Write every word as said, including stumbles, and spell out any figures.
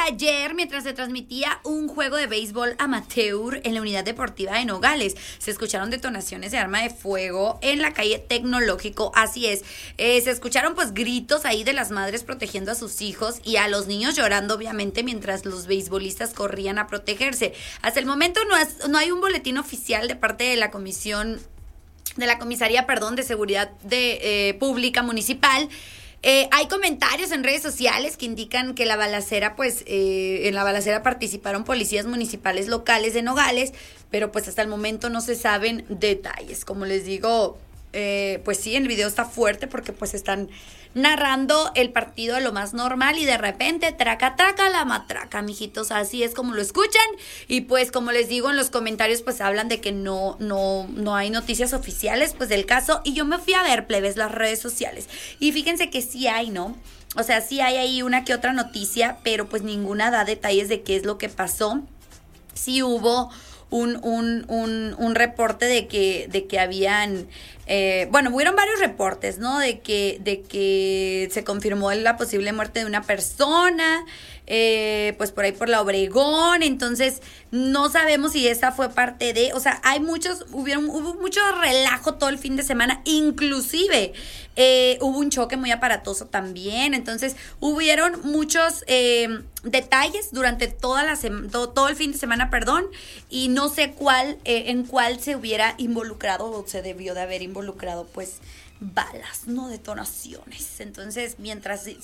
ayer, mientras se transmitía un juego de béisbol amateur en la unidad deportiva de Nogales, se escucharon detonaciones de arma de fuego en la calle Tecnológico. Así es, eh, se escucharon pues gritos ahí de las madres protegiendo a sus hijos y a los niños llorando, obviamente, mientras los beisbolistas corrían a protegerse. Hasta el momento no, es, no hay un boletín oficial de parte de la comisión, de la comisaría, perdón, de seguridad de, eh, pública municipal. Eh, hay comentarios en redes sociales que indican que la balacera, pues, eh, en la balacera participaron policías municipales locales de Nogales, pero pues hasta el momento no se saben detalles. Como les digo, eh, pues sí, el video está fuerte porque pues están narrando el partido de lo más normal y de repente, traca, traca, la matraca, mijitos, así es como lo escuchan. Y pues como les digo, en los comentarios pues hablan de que no, no, no hay noticias oficiales pues del caso, y yo me fui a ver, plebes, las redes sociales, y fíjense que sí hay, ¿no? O sea, sí hay ahí una que otra noticia, pero pues ninguna da detalles de qué es lo que pasó. Sí hubo un, un, un, un reporte de que, de que habían, eh, bueno, hubieron varios reportes, ¿no? De que, de que se confirmó la posible muerte de una persona, eh, pues por ahí por la Obregón. Entonces no sabemos si esa fue parte de, o sea, hay muchos, hubieron, hubo mucho relajo todo el fin de semana, inclusive eh, hubo un choque muy aparatoso también. Entonces hubieron muchos eh, detalles durante toda la sema, todo, todo el fin de semana, perdón, y no sé cuál, eh, en cuál se hubiera involucrado o se debió de haber involucrado pues balas, no detonaciones. Entonces, mientras